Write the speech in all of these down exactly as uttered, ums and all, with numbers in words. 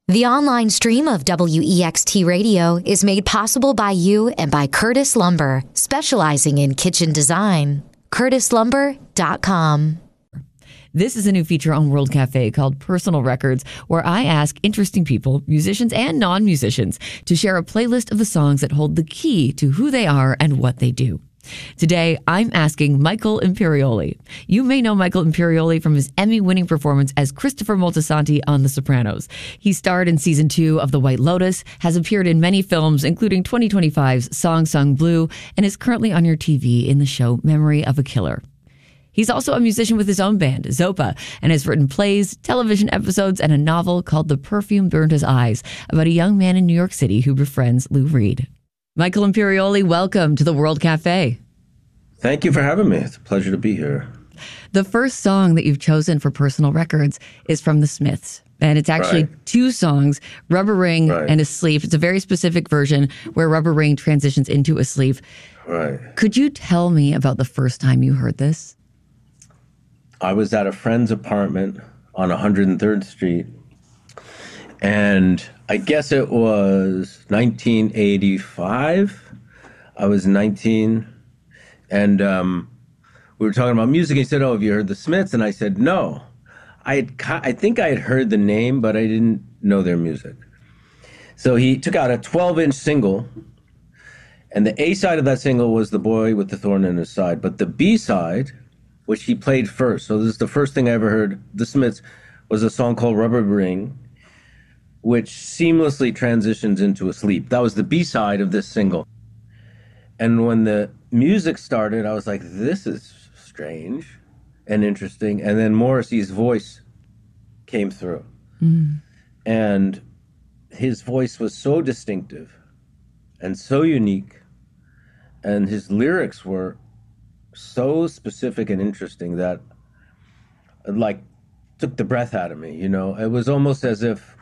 The online stream of W E X T Radio is made possible by you and by Curtis Lumber, specializing in kitchen design. curtis lumber dot com. This is a new feature on World Cafe called Personal Records, where I ask interesting people, musicians and non-musicians, to share a playlist of the songs that hold the key to who they are and what they do. Today, I'm asking Michael Imperioli. You may know Michael Imperioli from his Emmy-winning performance as Christopher Moltisanti on The Sopranos. He starred in season two of The White Lotus, has appeared in many films, including twenty twenty-five's Song Sung Blue, and is currently on your T V in the show Memory of a Killer. He's also a musician with his own band, Zopa, and has written plays, television episodes, and a novel called The Perfume Burned His Eyes about a young man in New York City who befriends Lou Reed. Michael Imperioli, welcome to the World Cafe. Thank you for having me. It's a pleasure to be here. The first song that you've chosen for Personal Records is from The Smiths. And it's actually Right. two songs, Rubber Ring Right. and Asleep. It's a very specific version where Rubber Ring transitions into Asleep. Right. Could you tell me about the first time you heard this? I was at a friend's apartment on one hundred third Street, and I guess it was nineteen eighty-five. I was nineteen, and um, we were talking about music. He said, "Oh, have you heard the Smiths?" And I said, "No." I had, ki- I think I had heard the name, but I didn't know their music. So he took out a twelve-inch single, and the A side of that single was "The Boy with the Thorn in His Side," but the B side, which he played first, so this is the first thing I ever heard, the Smiths, was a song called Rubber Ring, which seamlessly transitions into Asleep. That was the B side of this single. And when the music started, I was like, this is strange and interesting. And then Morrissey's voice came through. Mm. And his voice was so distinctive and so unique. And his lyrics were so specific and interesting that, like, took the breath out of me, you know? It was almost as if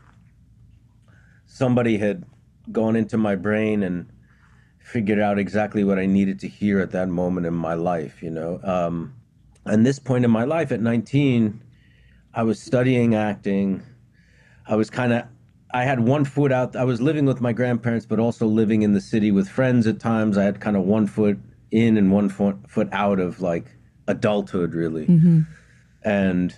somebody had gone into my brain and figured out exactly what I needed to hear at that moment in my life, you know? Um, and this point in my life, at nineteen, I was studying acting. I was kind of, I had one foot out. I was living with my grandparents, but also living in the city with friends at times. I had kind of one foot in and one foot, foot out of, like, adulthood, really. Mm-hmm. And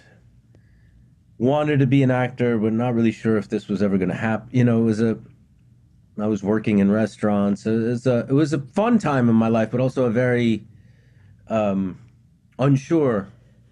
wanted to be an actor, but not really sure if this was ever going to happen. You know, it was a, I was working in restaurants. It was a, it was a fun time in my life, but also a very um, unsure.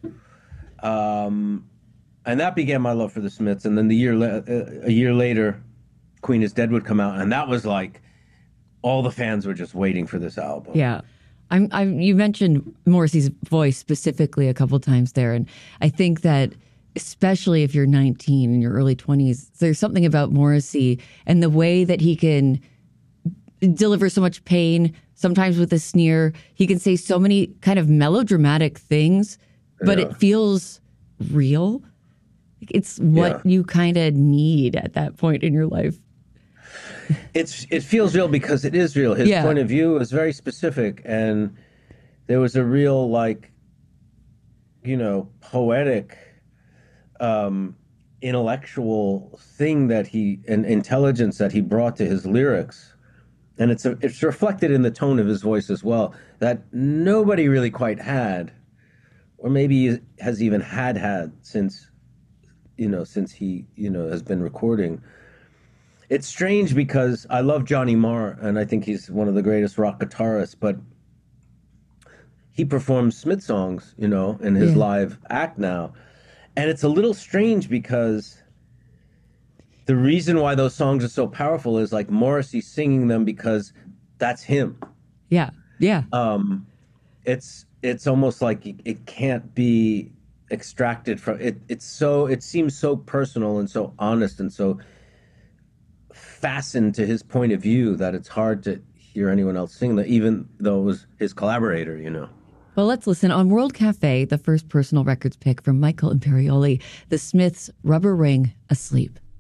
Um, and that began my love for the Smiths. And then the year, la- a year later, Queen is Dead would come out, and that was like, all the fans were just waiting for this album. Yeah. I'm, I'm, you mentioned Morrissey's voice specifically a couple times there. And I think that especially if you're nineteen in your early twenties, there's something about Morrissey and the way that he can deliver so much pain, sometimes with a sneer. He can say so many kind of melodramatic things, but Yeah. it feels real. It's what Yeah. you kind of need at that point in your life. It's it feels real because it is real. His Yeah. point of view is very specific, and there was a real, like, you know, poetic, um, intellectual thing that he, an intelligence that he brought to his lyrics, and it's a, it's reflected in the tone of his voice as well, that nobody really quite had, or maybe has even had had since, you know, since he, you know, has been recording. It's strange because I love Johnny Marr, and I think he's one of the greatest rock guitarists, but he performs Smith songs, you know, in his Yeah. live act now. And it's a little strange because the reason why those songs are so powerful is, like, Morrissey singing them because that's him. Yeah. Yeah. Um, it's it's almost like it, it can't be extracted from it. It's so, it seems so personal and so honest and so fastened to his point of view that it's hard to hear anyone else sing that, even though it was his collaborator, you know. Well, let's listen. On World Cafe, the first Personal Records pick from Michael Imperioli, The Smiths' Rubber Ring, Asleep.